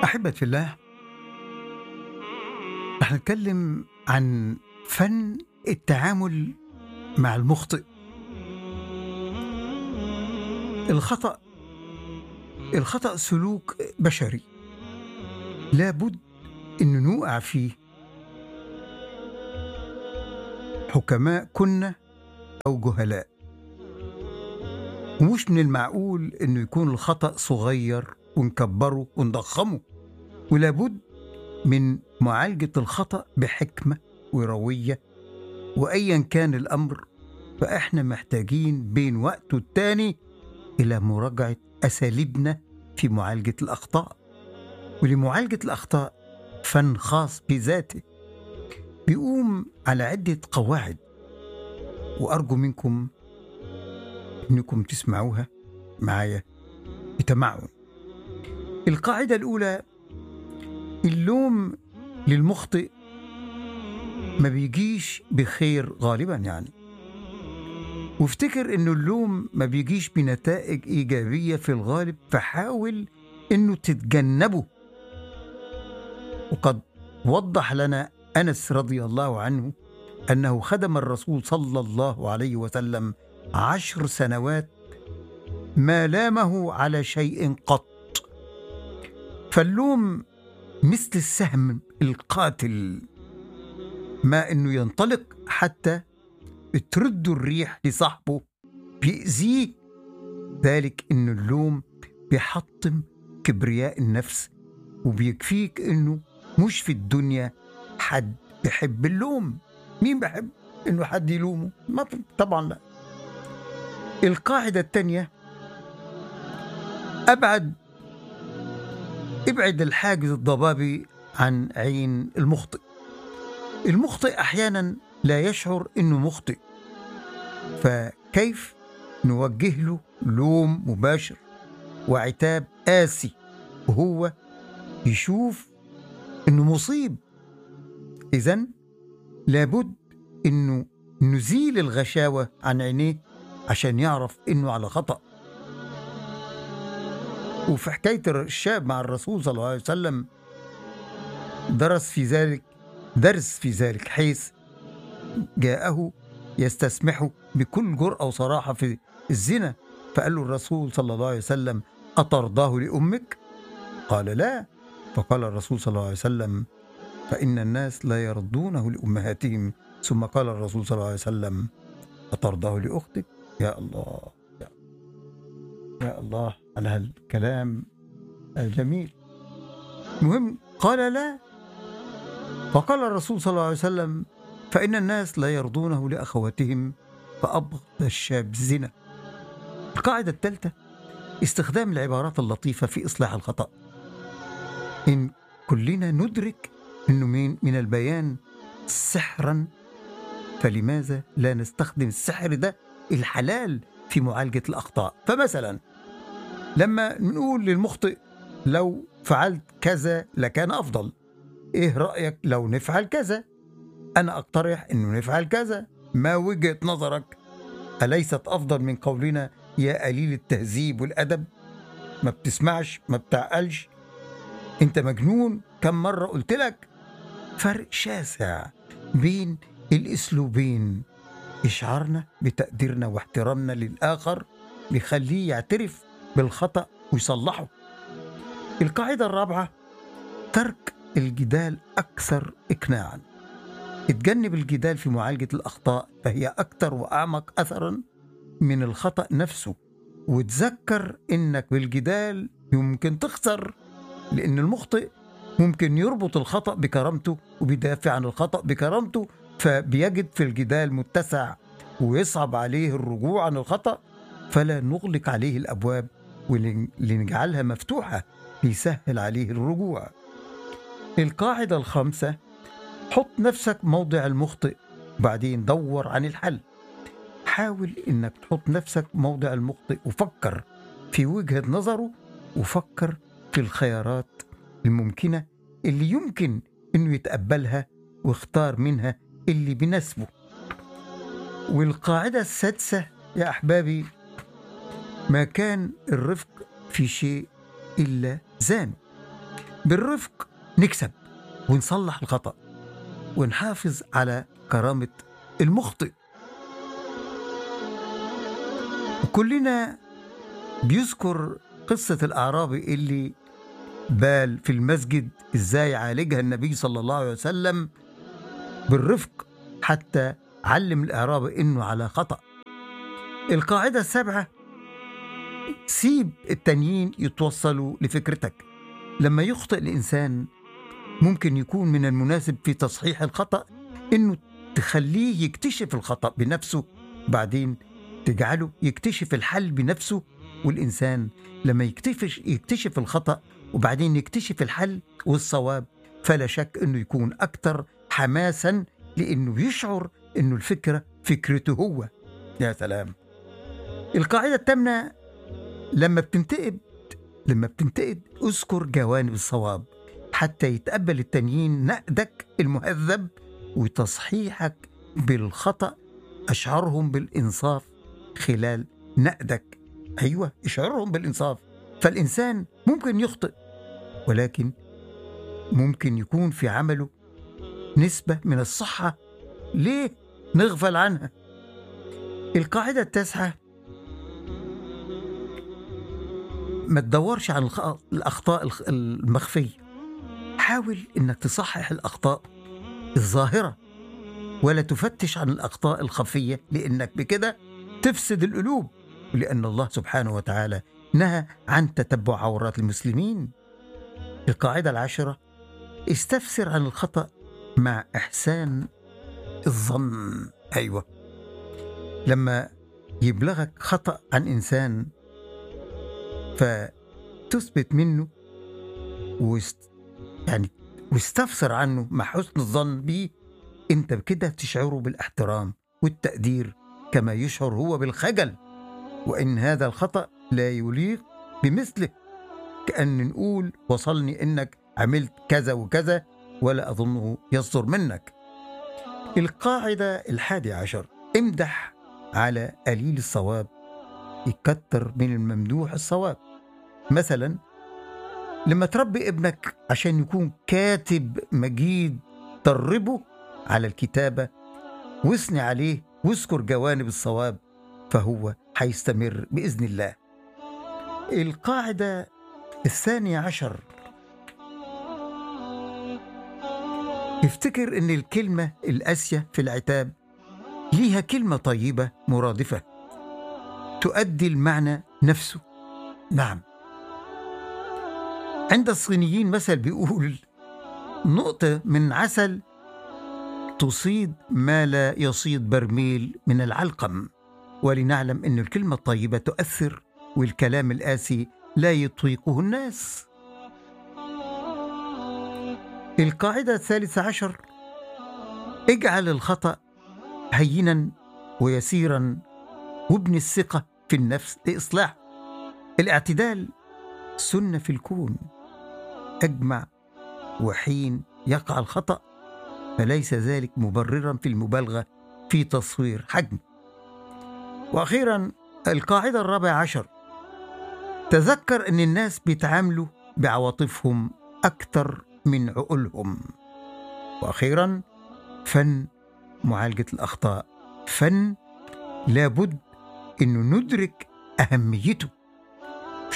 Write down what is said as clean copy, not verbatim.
أحبة في الله، رح نتكلم عن فن التعامل مع المخطئ. الخطأ سلوك بشري لابد أن نوقع فيه، حكماء كنا أو جهلاء. ومش من المعقول أنه يكون الخطأ صغير ونكبره ونضخمه، ولابد من معالجة الخطأ بحكمة وروية. وأيا كان الأمر فإحنا محتاجين بين وقت والتاني إلى مراجعة أساليبنا في معالجة الأخطاء. ولمعالجة الأخطاء فن خاص بذاته بيقوم على عدة قواعد، وأرجو منكم أنكم تسمعوها معايا بتمعن. القاعدة الأولى: اللوم للمخطئ ما بيجيش بخير غالبا، يعني وافتكر انه اللوم ما بيجيش بنتائج ايجابية في الغالب، فحاول انه تتجنبه. وقد وضح لنا أنس رضي الله عنه أنه خدم الرسول صلى الله عليه وسلم 10 سنوات ما لامه على شيء قط. فاللوم مثل السهم القاتل، ما انه ينطلق حتى ترد الريح لصاحبه بيأذيه. ذلك انه اللوم بيحطم كبرياء النفس، وبيكفيك انه مش في الدنيا حد بيحب اللوم. مين بيحب انه حد يلومه؟ ما طبعا لا. القاعدة الثانية: ابعد الحاجز الضبابي عن عين المخطئ. المخطئ أحيانا لا يشعر أنه مخطئ، فكيف نوجه له لوم مباشر وعتاب قاسي وهو يشوف أنه مصيب؟ إذن لابد أنه نزيل الغشاوة عن عينيه عشان يعرف أنه على خطأ. وفي حكاية الشاب مع الرسول صلى الله عليه وسلم درس في ذلك حيث جاءه يستسمحه بكل جرأة وصراحة في الزنا، فقال له الرسول صلى الله عليه وسلم: أترضاه لأمك؟ قال: لا. فقال الرسول صلى الله عليه وسلم: فإن الناس لا يرضونه لأمهاتهم. ثم قال الرسول صلى الله عليه وسلم: أترضاه لأختك؟ يا الله يا الله على هالكلام الجميل. مهم، قال: لا. فقال الرسول صلى الله عليه وسلم: فإن الناس لا يرضونه لأخواتهم، فأبغض الشاب الزنا. القاعدة الثالثة: استخدام العبارات اللطيفة في إصلاح الخطأ. إن كلنا ندرك أنه من البيان سحرا، فلماذا لا نستخدم السحر ده الحلال في معالجة الأخطاء؟ فمثلا لما نقول للمخطئ: لو فعلت كذا لكان أفضل، إيه رأيك لو نفعل كذا؟ أنا أقترح إنه نفعل كذا، ما وجهة نظرك؟ أليست أفضل من قولنا: يا قليل التهذيب والأدب، ما بتسمعش، ما بتعقلش، أنت مجنون، كم مرة قلت لك؟ فرق شاسع بين الأسلوبين. إشعارنا بتقديرنا واحترامنا للآخر بيخليه يعترف بالخطأ ويصلحه. القاعدة الرابعة: ترك الجدال أكثر إقناعا. اتجنب الجدال في معالجة الأخطاء، فهي أكثر وأعمق أثرا من الخطأ نفسه. وتذكر إنك بالجدال يمكن تخسر، لأن المخطئ ممكن يربط الخطأ بكرامته وبيدافع عن الخطأ بكرامته، فبيجد في الجدال متسع ويصعب عليه الرجوع عن الخطأ. فلا نغلق عليه الأبواب، ولنجعلها مفتوحة ليسهل عليه الرجوع. القاعدة الخامسة: حط نفسك موضع المخطئ، بعدين دور عن الحل. حاول إنك تحط نفسك موضع المخطئ وفكر في وجهة نظره، وفكر في الخيارات الممكنة اللي يمكن إنه يتقبلها، واختار منها اللي بنسبه. والقاعدة السادسة يا أحبابي: ما كان الرفق في شيء إلا زان. بالرفق نكسب ونصلح الخطأ ونحافظ على كرامة المخطئ. كلنا بيذكر قصة الأعرابي اللي بال في المسجد إزاي عالجها النبي صلى الله عليه وسلم بالرفق حتى علم الأعرابي إنه على خطأ. القاعدة السابعة: سيب التانيين يتوصلوا لفكرتك. لما يخطئ الإنسان ممكن يكون من المناسب في تصحيح الخطأ إنه تخليه يكتشف الخطأ بنفسه، بعدين تجعله يكتشف الحل بنفسه. والإنسان لما يكتشف الخطأ وبعدين يكتشف الحل والصواب، فلا شك إنه يكون أكثر حماسا، لأنه يشعر إنه الفكرة فكرته هو. يا سلام. القاعدة الثامنة: لما بتنتقد اذكر جوانب الصواب حتى يتقبل التانيين نقدك المهذب وتصحيحك بالخطأ. أشعرهم بالإنصاف خلال نقدك. أيوة، اشعرهم بالإنصاف. فالإنسان ممكن يخطئ، ولكن ممكن يكون في عمله نسبة من الصحة. ليه نغفل عنها؟ القاعدة التاسعة: ما تدورش عن الأخطاء المخفية. حاول إنك تصحح الأخطاء الظاهرة ولا تفتش عن الأخطاء الخفية، لأنك بكده تفسد القلوب، لأن الله سبحانه وتعالى نهى عن تتبع عورات المسلمين. القاعدة العاشرة: استفسر عن الخطأ مع إحسان الظن. أيوة، لما يبلغك خطأ عن إنسان فتثبت منه واستفسر عنه مع حسن الظن به، انت بكده تشعره بالاحترام والتقدير كما يشعر هو بالخجل، وإن هذا الخطأ لا يليق بمثله، كأن نقول وصلني إنك عملت كذا وكذا ولا أظنه يصدر منك. القاعدة 11: امدح على قليل الصواب يكتر من الممدوح الصواب. مثلا لما تربي ابنك عشان يكون كاتب مجيد، دربه على الكتابة واثني عليه واذكر جوانب الصواب، فهو هيستمر بإذن الله. القاعدة 12: افتكر ان الكلمة القاسية في العتاب ليها كلمة طيبة مرادفة تؤدي المعنى نفسه. نعم، عند الصينيين مثل بيقول: نقطة من عسل تصيد ما لا يصيد برميل من العلقم. ولنعلم أن الكلمة الطيبة تؤثر والكلام القاسي لا يطيقه الناس. القاعدة 13: اجعل الخطأ هينا ويسيرا وابن الثقة في النفس لإصلاح. الاعتدال سنة في الكون، أجمع وحين يقع الخطأ، فليس ذلك مبررا في المبالغة في تصوير حجم. وأخيرا القاعدة 14: تذكر أن الناس بيتعاملوا بعواطفهم أكثر من عقولهم. وأخيرا فن معالجة الأخطاء، فن لابد أنه ندرك أهميته.